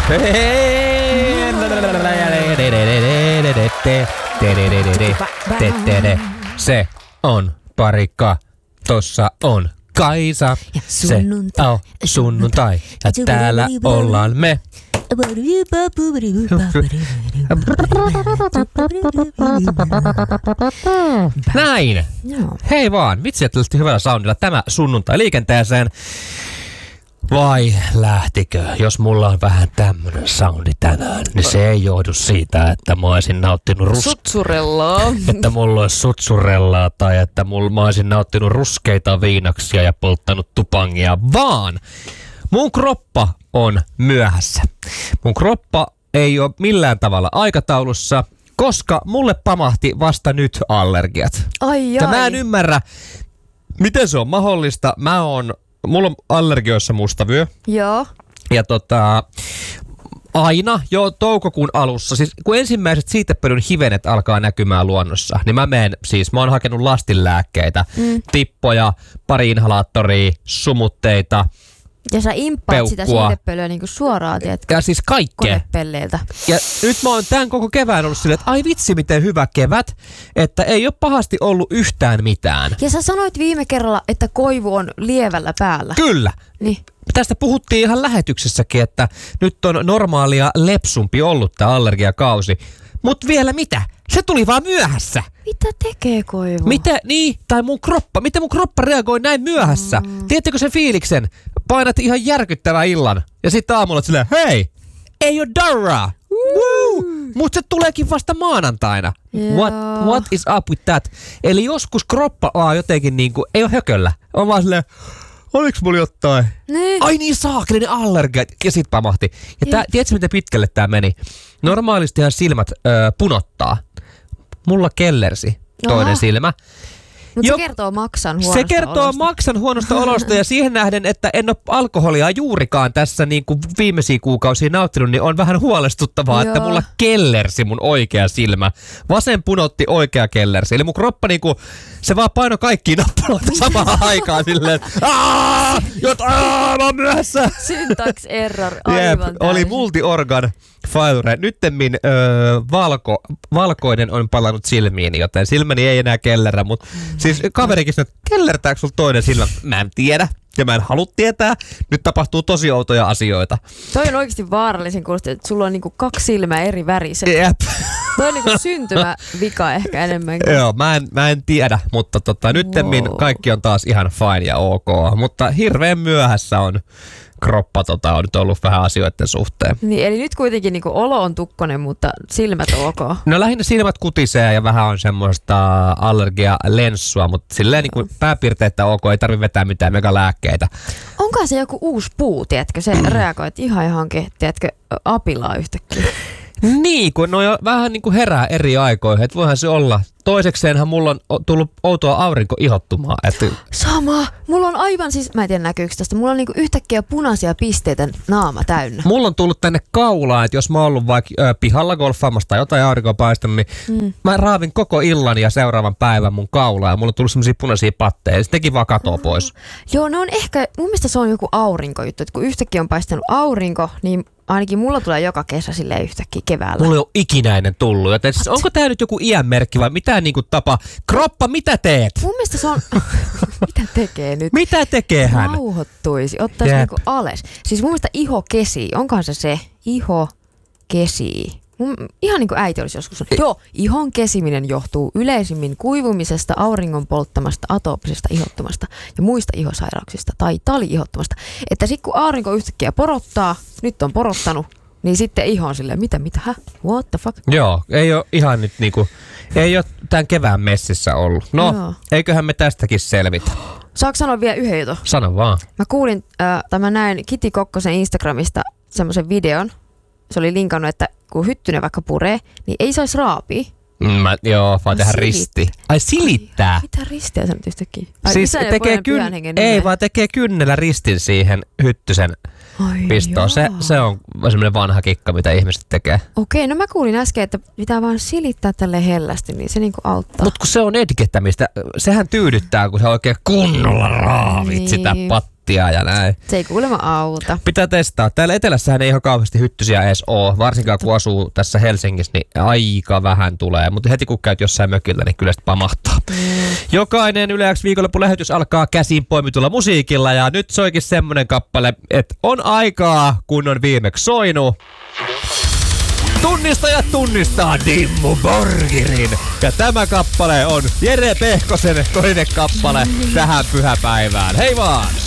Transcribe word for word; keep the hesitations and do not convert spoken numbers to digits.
Se on parikka, tossa on Kaisa. Se on sunnuntai ja täällä ollaan me. Näin. Hei vaan, vitsi, että olisitte hyvällä soundilla tämä sunnuntai liikenteeseen. Vai lähtikö? Jos mulla on vähän tämmönen soundi tänään, niin se ei johdu siitä, että mä olisin nauttinut rus... Sutsurellaa. Että mulla olisi sutsurellaa tai että mulla, mä olisin nauttinut ruskeita viinaksia ja polttanut tupangia, vaan mun kroppa on myöhässä. Mun kroppa ei ole millään tavalla aikataulussa, koska mulle pamahti vasta nyt allergiat. Ai ai. Ja mä en ymmärrä, miten se on mahdollista. Mä oon Mulla on allergioissa mustavyö. Joo. Ja tota, aina jo toukokuun alussa, siis kun ensimmäiset siitepölyn hivenet alkaa näkymään luonnossa, niin mä menen, siis mä oon hakenut lastinlääkkeitä, mm. tippoja, pari inhalaattoria, sumutteita, ja sä imppaat peukkua. Sitä siitepölyä niinku suoraan, tiedätkö? Ja siis kaikkea. Konepelleiltä. Ja nyt mä oon tämän koko kevään ollut silleen, että ai vitsi miten hyvä kevät, että ei ole pahasti ollut yhtään mitään. Ja sä sanoit viime kerralla, että koivu on lievällä päällä. Kyllä. Niin. Tästä puhuttiin ihan lähetyksessäkin, että nyt on normaalia lepsumpi ollut tää allergiakausi. Mut vielä mitä? Se tuli vaan myöhässä. Mitä tekee koivu? Mitä, niin, tai mun kroppa, miten mun kroppa reagoi näin myöhässä? Mm. Tiedättekö sen fiiliksen? Painat ihan järkyttävän illan ja sitten aamulla silleen, hei, ei oo darraa. Mm. Mut se tuleekin vasta maanantaina. What, what is up with that? Eli joskus kroppa on jotenkin niinku, ei oo hököllä. On vaan silleen, oliks mulla jotain? Niin. Ai niin saakeli, allergiat. Ja sit pamahti. Ja tää, tiedätkö miten pitkälle tää meni? Normaalistihan silmät ö, punottaa. Mulla kellersi toinen Aha. silmä. Mutta se kertoo maksan huonosta Se kertoo olosta. maksan huonosta olosta ja siihen nähden, että en ole alkoholia juurikaan tässä niin kuin viimeisiä kuukausia nauttinut, niin on vähän huolestuttavaa, Joo. että mulla kellersi mun oikea silmä. Vasen punotti, oikea kellersi. Eli mun kroppa niin kuin, se vaan paino kaikkiin nappuloita samaan aikaan silleen, että aah, jot, aah, mä oon myöhässä. Syntax error, aivan Jep, oli multi-organ failure. Nyttemmin öö, valko, valkoinen on palannut silmiini, joten silmäni ei enää kellerä, mutta mm. siis kaverikin sanoi, että kellertääkö sulla toinen silmä? Mä en tiedä ja mä en halua tietää. Nyt tapahtuu tosi outoja asioita. Toi on oikeasti vaarallisen kuulosti, että sulla on niinku kaksi silmää eri väriset. Jep. Toi on niinku syntymävika ehkä enemmänkin. Joo, mä en, mä en tiedä, mutta tota, nyttemmin wow. kaikki on taas ihan fine ja ok. Mutta hirveän myöhässä on kroppa tota, on nyt ollut vähän asioiden suhteen. Niin, eli nyt kuitenkin niinku olo on tukkonen, mutta silmät on ok. No lähinnä silmät kutisee ja vähän on semmoista allergialenssua, mutta silleen niinku pääpiirteitä ok, ei tarvitse vetää mitään megalääkkeitä. Onko se joku uusi puu, tiedätkö? Se reagoi, että ihan johonkin, tiedätkö, apilaa yhtäkkiä. Niin, kun ne on vähän niin kuin herää eri aikoihin, että voihan se olla. Toisekseenhan mulla on tullut outoa aurinkoihottumaa. Että sama. Mulla on aivan siis, mä en tiedä näkyykö tästä, mulla on niinku yhtäkkiä punaisia pisteitä naama täynnä. Mulla on tullut tänne kaulaan, että jos mä oon ollut vaikka ö, pihalla golfaamassa tai jotain aurinkoa paistanut, niin mm. mä raavin koko illan ja seuraavan päivän mun kaulaa ja mulla on tullut semmosia punaisia patteja ja se teki vaan katoa pois. Joo, ne on ehkä, mun mielestä se on joku aurinkojuttu, että kun yhtäkkiä on paistanut aurinko, niin ainakin mulla tulee joka kesä silleen yhtäkkiä keväällä. Mulla ei ole ikinäinen tullut, joten siis onko tää nyt joku iänmerkki vai mitä niinku tapa? Kroppa, mitä teet? Mun mielestä se on, mitä tekee nyt? Mitä tekee hän? Rauhoittuisi, ottaisi yep. niinku alas. Siis mun mielestä iho kesii, onkohan se se? Iho kesii. Mun, ihan niin kuin äiti olisi joskus sanonut. Joo, ihon kesiminen johtuu yleisimmin kuivumisesta, auringon polttamasta, atooppisesta ihottumasta ja muista ihosairauksista tai tali-ihottumasta. Että sitten kun aurinko yhtäkkiä porottaa, nyt on porottanut, niin sitten iho on silleen, mitä, mitä, hä? What the fuck? Joo, ei ole ihan nyt niinku, ei ole tämän kevään messissä ollut. No, Joo. eiköhän me tästäkin selvitä. Saanko sanoa vielä yhden jutun? Sano vaan. Mä kuulin, äh, tai mä näin Kiti Kokkosen Instagramista semmoisen videon. Se oli linkannut, että kun hyttynen vaikka puree, niin ei saisi raapia. Mä, joo, vaan tehdä risti. Ai silittää? Ai, mitä ristiä sä nyt yhtäkkiä? Ai, siis tekee kyn- ei, vaan tekee kynnellä ristin siihen hyttysen pistoon. Se, se on semmoinen vanha kikka, mitä ihmiset tekee. Okei, no mä kuulin äsken, että pitää vaan silittää tälleen hellästi, niin se niinku auttaa. Mut kun se on etikettämistä, sehän tyydyttää, kun sä oikein kunnolla raavit niin. sitä pattia. nauttia ja näin. Se ei kuulemma auta. Pitää testaa. Täällä etelässähän ei ihan kauheasti hyttysiä edes oo. Varsinkaan kun asuu tässä Helsingissä, niin aika vähän tulee. Mutta heti kun käyt jossain mökillä, niin kyllä sitä pamahtaa. Mm. Jokainen Yle X viikonloppulähetys alkaa käsin poimitulla musiikilla. Ja nyt soikin semmonen kappale, että on aikaa, kun on viimeksi soinut. Tunnistajat tunnistaa Dimmu Borgirin. Ja tämä kappale on Jere Pehkosen toinen kappale tähän pyhäpäivään. Hei vaan!